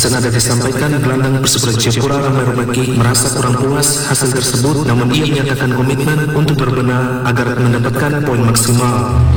senada disampaikan, gelandang Persipura Jayapura Ramai Rubaki merasa kurang puas hasil tersebut, namun ia menyatakan komitmen untuk berbenah agar mendapatkan poin maksimal.